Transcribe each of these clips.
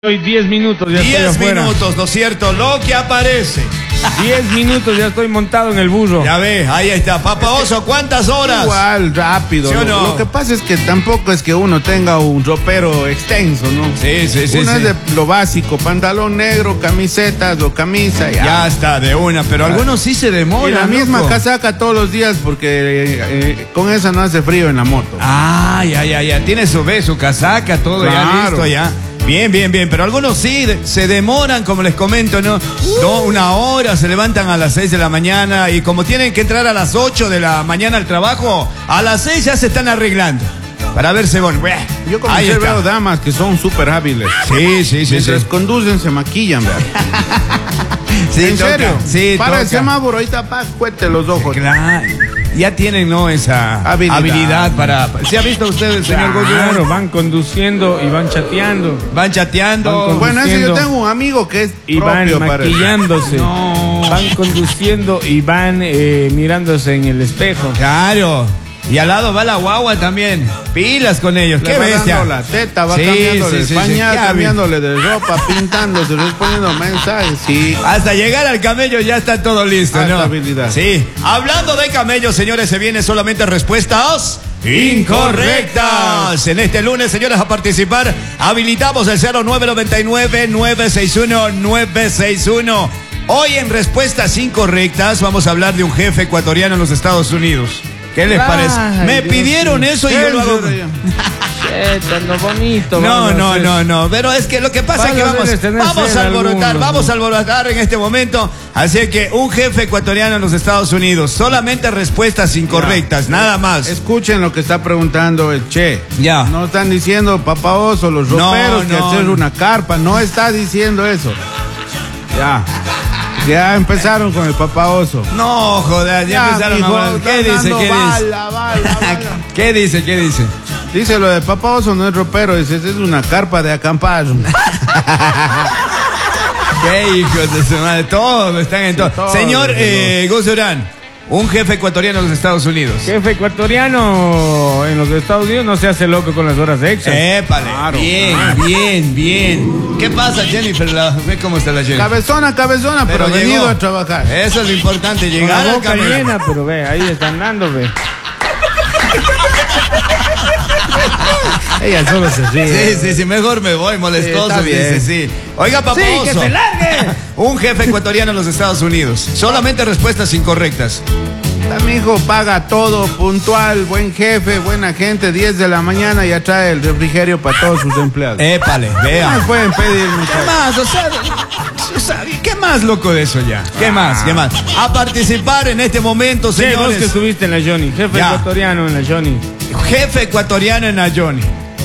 Hoy 10 minutos ya estoy 10 afuera. minutos, ¿no es cierto? Lo que aparece. 10 minutos ya estoy montado en el burro. Ya ves, ahí está. Papa Oso, ¿cuántas horas? Igual, rápido. ¿Sí o no? Lo que pasa es que tampoco es que uno tenga un ropero extenso, ¿no? Sí. Uno es de lo básico, pantalón negro, camisetas o camisa. Ya está, de una, pero algunos sí se demoran. Y la misma loco. casaca todos los días porque con esa no hace frío en la moto. Ah, ya. Tiene su casaca, todo ya Claro. listo, ya. Bien. Pero algunos sí se demoran, como les comento, ¿no? No, una hora, se levantan a las 6 de la mañana y como tienen que entrar a las 8 de la mañana al trabajo, a las 6 ya se están arreglando para verse bueno. Yo como Ahí está. veo damas que son súper hábiles. Sí. Mientras conducen se maquillan, ¿verdad? Sí, ¿En toca. serio? Sí, Para el toca. semáforo, ahorita cuete los ojos. Claro. Ya tienen, ¿no? Esa habilidad para... ¿Se ha visto usted, el señor Claro, Goyo? van conduciendo y van chateando. Van chateando. Van Bueno, ese yo Conduciendo. tengo un amigo que es Y van propio para eso. maquillándose. No. Van conduciendo y van mirándose en el espejo. Claro. Y al lado va la guagua también. Pilas con ellos. Le Qué va bestia. dando la teta, va Sí, cambiándole sí, el pañal, sí. cambiándole de ropa, pintándose, respondiendo mensajes. Sí. Hasta llegar al camello ya está todo listo, Alta ¿no? habilidad. Sí. Hablando de camellos, señores, se vienen solamente respuestas incorrectas. En este lunes, señores, a participar, habilitamos el 0999-961-961. Hoy en respuestas incorrectas vamos a hablar de un jefe ecuatoriano en los Estados Unidos. ¿Qué les Ay, parece? Me Dios pidieron mío. eso y yo lo hago. Lo bonito. No, pero es que lo que pasa es que Debes tener vamos sed a alborotar, algunos, vamos ¿no? a alborotar en este momento. Así que un jefe ecuatoriano en los Estados Unidos, solamente respuestas incorrectas, nada más. Escuchen lo que está preguntando el Che. Ya. No están diciendo Papa Oso, los roperos, que hacer una carpa. No está diciendo eso. Ya empezaron con el Papa Oso. No, joder, ya empezaron mijo, a hablar. ¿Qué están dice? dando ¿Qué dice? bala. ¿Qué dice? Dice lo de Papa Oso no es ropero, dice, es una carpa de acampar. Qué hijos de su madre, todos están en todo. todos, Señor todos. Guzurán, un jefe ecuatoriano en los Estados Unidos. Jefe ecuatoriano en los Estados Unidos no se hace loco con las horas extras. Épale, Claro, bien. ¿Qué pasa, Jennifer? Ve cómo está la Jennifer. Cabezona, pero llegó. venido a trabajar. Eso es lo importante, Con llegar la al boca camello. llena, pero ve, ahí están dando, ve. Ella solo se ríe. Sí, mejor me voy, molestoso, Sí, está bien. dice, sí. Oiga, Papa Sí, que Oso. se largue. Un jefe ecuatoriano en los Estados Unidos. Solamente respuestas incorrectas. Mi hijo paga todo, puntual, buen jefe, buena gente, 10 de la mañana ya trae el refrigerio para todos sus empleados. Épale, ¿Qué vea. más pueden pedir, ¿Qué muchachos? más? O sea, ¿qué más loco de eso ya? ¿Qué más? A participar en este momento, Sí, vos que señores. estuviste en la Johnny, jefe Ya. ecuatoriano en la Johnny. Jefe ecuatoriano en la Johnny.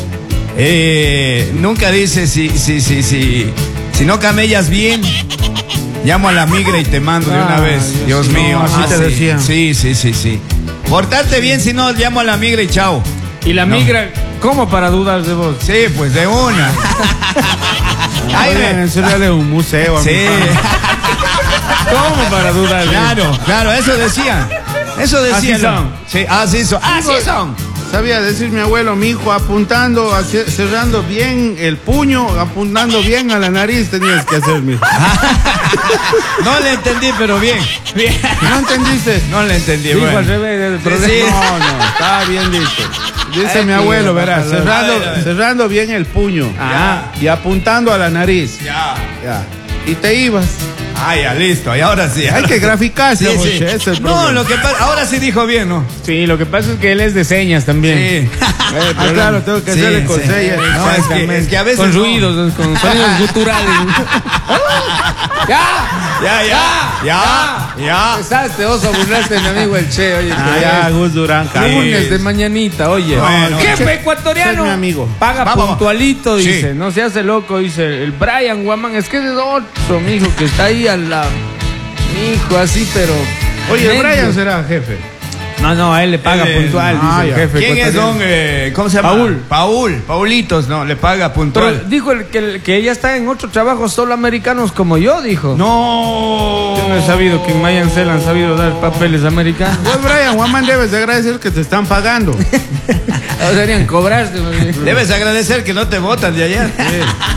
Nunca dice si no camellas bien. Llamo a la migra y te mando de una vez. Dios mío. así te decía. Sí. Portarte bien, si no, llamo a la migra y chao. Y la migra, ¿cómo para dudar de vos? Sí, pues de una. Ahí Podrían ve. enseñarle un museo a mi Sí, ¿Cómo para dudar de vos? claro, eso decían. Eso decían. Así son. Sí, así son. Así son. Sabía decir mi abuelo, mi hijo, apuntando, cerrando bien el puño, apuntando bien a la nariz tenías que hacer, mijo. No le entendí, pero bien. ¿No entendiste? No le entendí, Dijo bueno. al revés del problema. Sí. No, está bien dicho. Dice Ay, mi abuelo, verás, Ay, cerrando bien el puño. Ah. Y apuntando a la nariz. Ya. Y te ibas. Ah, ya, listo. Y ahora sí. Hay que graficarse, Sí, Joche, sí. ese es el No, problema. lo que pasa, ahora sí dijo bien, ¿no? Sí, lo que pasa es que él es de señas también. Sí. Claro, tengo que hacerle con sellas. No, es que a veces Con no. ruidos, con sonidos guturales. Ya. Empezaste, oso, burlaste de mi amigo el Che, oye. Ya, Gus Durán, Lunes de mañanita, oye. Bueno, Jefe ese ecuatoriano. es mi amigo. Paga Vamos. puntualito, Sí. dice. No se hace loco, dice. El Brian Guamán. Es que es otro, mijo, que está ahí al lado. Mijo, así, pero. Oye, medio. Brian será jefe. No, a él le paga puntual, dice el ya. jefe ¿Quién es ecuatoriano. don? ¿Cómo se llama? Paul. Paulitos, no, le paga Pero puntual. dijo que ella está en otro trabajo, solo americanos como yo, dijo. No. Yo no he sabido que en Mayan Cell han sabido dar papeles americanos. Pues Brian, Guamán, debes de agradecer que te están pagando. O deberían cobrarte. ¿No? Debes agradecer que no te votan de allá.